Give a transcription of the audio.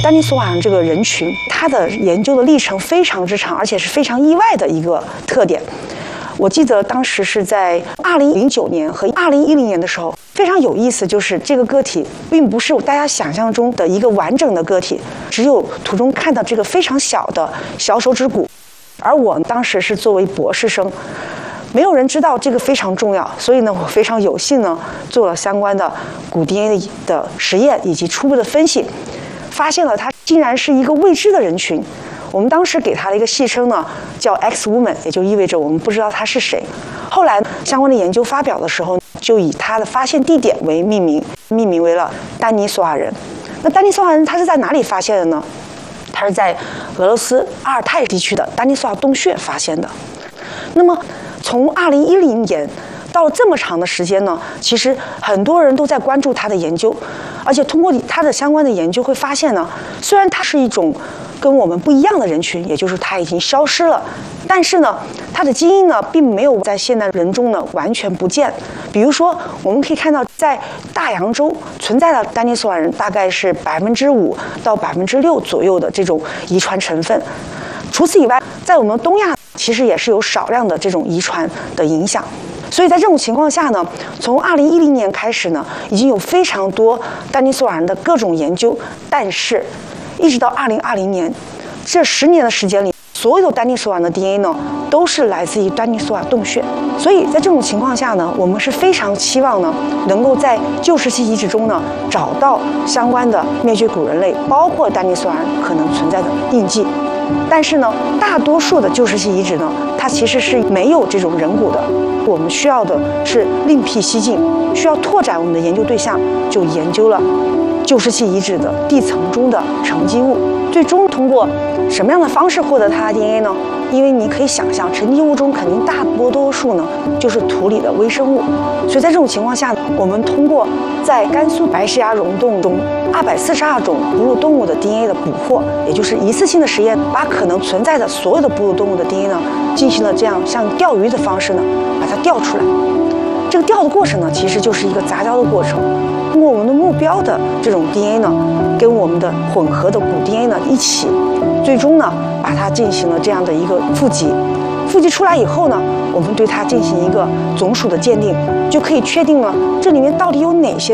丹尼索瓦人这个人群，他的研究的历程非常之长，而且是非常意外的一个特点。我记得当时是在2009年和2010年的时候，非常有意思，就是这个个体并不是大家想象中的一个完整的个体，只有图中看到这个非常小的小手指骨。而我当时是作为博士生，没有人知道这个非常重要，所以呢，我非常有幸呢做了相关的骨 DNA 的实验以及初步的分析，发现了它竟然是一个未知的人群。我们当时给他的一个戏称呢叫 X Woman， 也就意味着我们不知道他是谁。后来相关的研究发表的时候，就以他的发现地点为命名为了丹尼索瓦人。那丹尼索瓦人他是在哪里发现的呢？他是在俄罗斯阿尔泰地区的丹尼索瓦洞穴发现的。那么从2010年到了这么长的时间呢，其实很多人都在关注他的研究，而且通过他的相关的研究会发现呢，虽然它是一种跟我们不一样的人群，也就是它已经消失了，但是呢，它的基因呢并没有在现代人中呢完全不见。比如说，我们可以看到，在大洋洲存在的丹尼索瓦人大概是5%到6%左右的这种遗传成分。除此以外，在我们东亚其实也是有少量的这种遗传的影响。所以在这种情况下呢，从2010年开始呢，已经有非常多丹尼索瓦人的各种研究，但是一直到2020年，这10年的时间里，所有的丹尼索瓦人的 DNA 呢，都是来自于丹尼索瓦洞穴。所以在这种情况下呢，我们是非常期望呢，能够在旧石器遗址中呢，找到相关的灭绝古人类，包括丹尼索瓦人可能存在的印记。但是呢，大多数的旧石器遗址呢，它其实是没有这种人骨的。我们需要的是另辟蹊径，需要拓展我们的研究对象，就研究了旧石器遗址的地层中的沉积物。最终通过什么样的方式获得它的 DNA 呢？因为你可以想象，沉积物中肯定大多数呢就是土里的微生物，所以在这种情况下，我们通过在甘肃白石崖溶洞中242种哺乳动物的 DNA 的捕获，也就是一次性的实验，把可能存在的所有的哺乳动物的 DNA 呢，进行了这样像钓鱼的方式呢，把它钓出来。这个钓的过程呢，其实就是一个杂交的过程。通过我们的目标的这种 DNA 呢，跟我们的混合的骨 DNA 呢一起，最终呢把它进行了这样的一个富集。富集出来以后呢，我们对它进行一个总属的鉴定，就可以确定了这里面到底有哪些